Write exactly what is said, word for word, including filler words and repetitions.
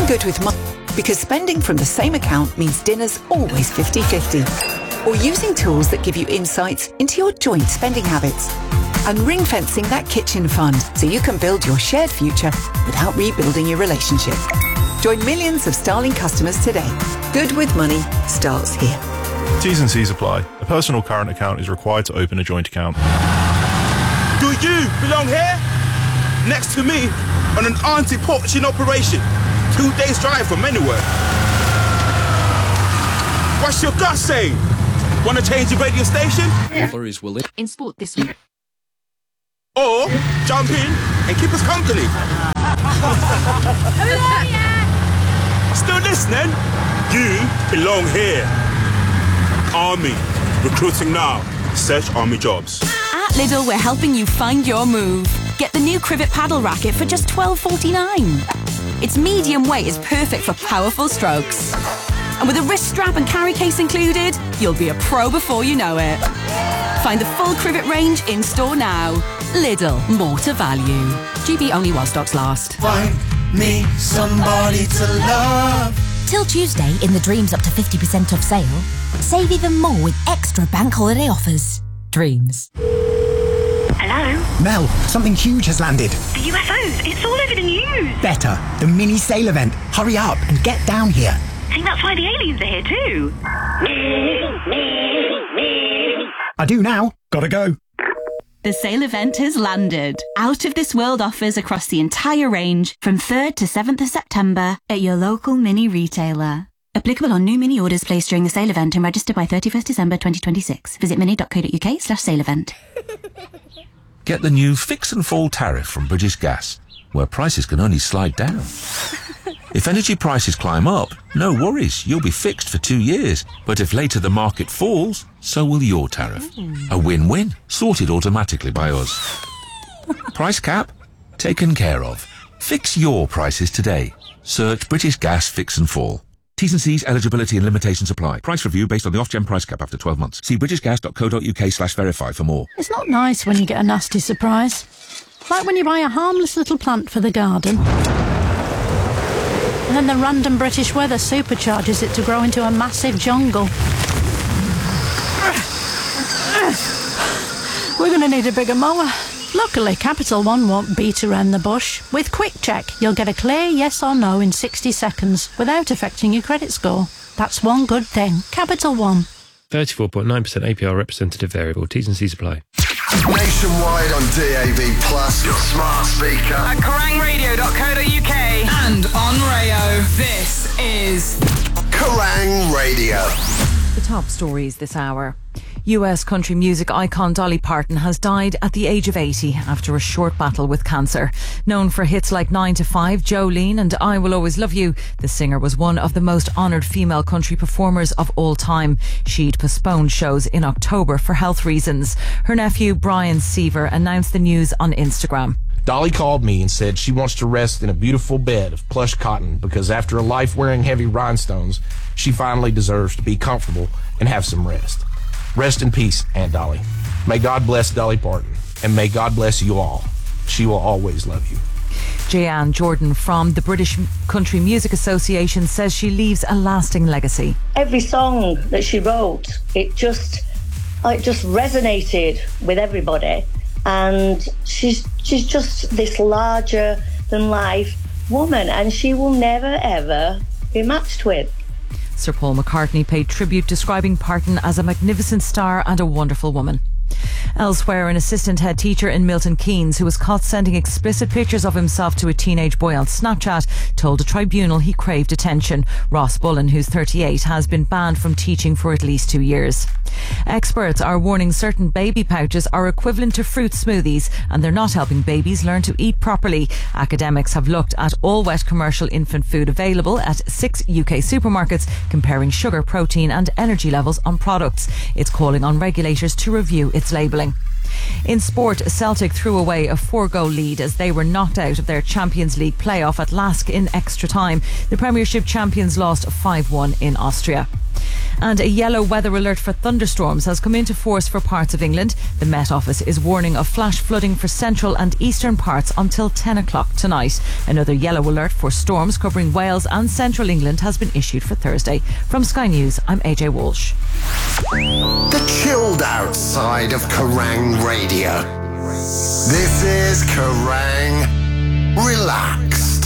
good with money because spending from the same account means dinner's always fifty-fifty. Or using tools that give you insights into your joint spending habits. And ring-fencing that kitchen fund so you can build your shared future without rebuilding your relationship. Join millions of Starling customers today. Good with money starts here. T's and C's apply. A personal current account is required to open a joint account. Do you belong here? Next to me on an anti-poaching operation. Two days drive from anywhere. What's your gut saying? Want to change the radio station? Flurries will live in sport this week. Or jump in and keep us company. Still listening? You belong here. Army. Recruiting now. Search Army jobs. At Lidl, we're helping you find your move. Get the new Crivet paddle racket for just twelve forty-nine. Its medium weight is perfect for powerful strokes. And with a wrist strap and carry case included, you'll be a pro before you know it. Find the full Crivet range in store now. Lidl, more to value. G B only while stocks last. Find me somebody to love. Till Tuesday, in the Dreams up to fifty percent off sale, save even more with extra bank holiday offers. Dreams. Hello? Mel, something huge has landed. The U F Os, it's all over the news. Better, the mini sail event. Hurry up and get down here. I think that's why the aliens are here too. I do now. Gotta go. The sale event has landed. Out of this world offers across the entire range from third to seventh of September at your local mini retailer. Applicable on new mini orders placed during the sale event and registered by thirty-first December twenty twenty-six. Visit mini.co.uk slash sale event. Get the new Fix and Fall tariff from British Gas, where prices can only slide down. If energy prices climb up, no worries, you'll be fixed for two years. But if later the market falls, so will your tariff. Mm. A win-win, sorted automatically by us. Price cap? Taken care of. Fix your prices today. Search British Gas Fix and Fall. T's and C's, eligibility and limitations apply. Price review based on the off-gen price cap after twelve months. See britishgas.co.uk slash verify for more. It's not nice when you get a nasty surprise. Like when you buy a harmless little plant for the garden. And then the random British weather supercharges it to grow into a massive jungle. We're going to need a bigger mower. Luckily, Capital One won't beat around the bush. With Quick Check, you'll get a clear yes or no in sixty seconds without affecting your credit score. That's one good thing. Capital One. thirty-four point nine percent A P R representative variable. T's and C's apply. Nationwide on D A B Plus, your smart speaker. At kerrang radio dot co dot uk and on Rayo. This is Kerrang Radio. The top stories this hour. U S country music icon Dolly Parton has died at the age of eighty after a short battle with cancer. Known for hits like nine to five, Jolene and I Will Always Love You, the singer was one of the most honoured female country performers of all time. She'd postponed shows in October for health reasons. Her nephew Brian Seaver announced the news on Instagram. Dolly called me and said she wants to rest in a beautiful bed of plush cotton because after a life wearing heavy rhinestones, she finally deserves to be comfortable and have some rest. Rest in peace, Aunt Dolly. May God bless Dolly Parton, and may God bless you all. She will always love you. Jeanne Jordan from the British Country Music Association says she leaves a lasting legacy. Every song that she wrote, it just, it just resonated with everybody, and she's she's just this larger than life woman, and she will never ever be matched with. Sir Paul McCartney paid tribute, describing Parton as a magnificent star and a wonderful woman. Elsewhere, an assistant head teacher in Milton Keynes who was caught sending explicit pictures of himself to a teenage boy on Snapchat told a tribunal he craved attention. Ross Bullen, who's thirty-eight, has been banned from teaching for at least two years. Experts are warning certain baby pouches are equivalent to fruit smoothies and they're not helping babies learn to eat properly. Academics have looked at all wet commercial infant food available at six U K supermarkets, comparing sugar, protein and energy levels on products. It's calling on regulators to review its labelling. In sport, Celtic threw away a four-goal lead as they were knocked out of their Champions League playoff at Lask in extra time. The Premiership champions lost five one in Austria. And a yellow weather alert for thunderstorms has come into force for parts of England. The Met Office is warning of flash flooding for central and eastern parts until ten o'clock tonight. Another yellow alert for storms covering Wales and central England has been issued for Thursday. From Sky News, I'm A J Walsh. The chilled out side of Kerrang Radio. This is Kerrang Relaxed.